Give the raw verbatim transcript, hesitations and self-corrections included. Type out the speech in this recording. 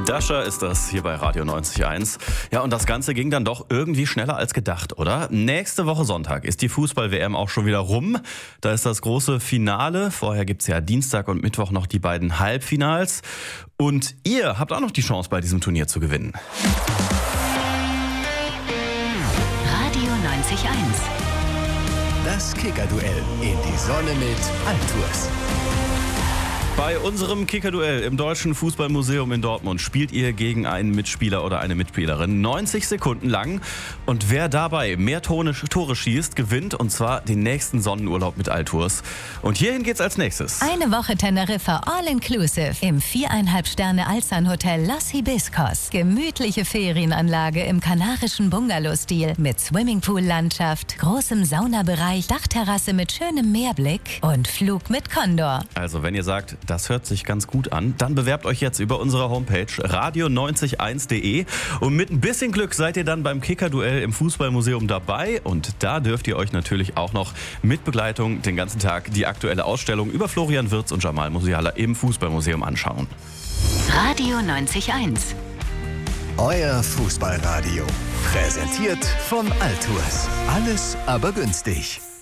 Dasha ist das hier bei Radio neunzig Komma eins. Ja, und das Ganze ging dann doch irgendwie schneller als gedacht, oder? Nächste Woche Sonntag ist die Fußball-W M auch schon wieder rum. Da ist das große Finale. Vorher gibt's ja Dienstag und Mittwoch noch die beiden Halbfinals. Und ihr habt auch noch die Chance, bei diesem Turnier zu gewinnen. Radio neunzig Komma eins. Das Kicker-Duell in die Sonne mit Altours. Bei unserem Kicker-Duell im Deutschen Fußballmuseum in Dortmund spielt ihr gegen einen Mitspieler oder eine Mitspielerin neunzig Sekunden lang. Und wer dabei mehr Tone, Tore schießt, gewinnt, und zwar den nächsten Sonnenurlaub mit Altours. Und hierhin geht's als nächstes. Eine Woche Teneriffa All-Inclusive im viereinhalb Sterne Alzan Hotel Los Hibiscos. Gemütliche Ferienanlage im kanarischen Bungalow-Stil mit Swimmingpool-Landschaft, großem Saunabereich, Dachterrasse mit schönem Meerblick und Flug mit Condor. Also wenn ihr sagt, das hört sich ganz gut an, dann bewerbt euch jetzt über unsere Homepage radio neunzig Komma eins punkt de und mit ein bisschen Glück seid ihr dann beim Kicker-Duell im Fußballmuseum dabei, und da dürft ihr euch natürlich auch noch mit Begleitung den ganzen Tag die aktuelle Ausstellung über Florian Wirtz und Jamal Musiala im Fußballmuseum anschauen. Radio neunzig Komma eins. Euer Fußballradio. Präsentiert von Altours. Alles aber günstig.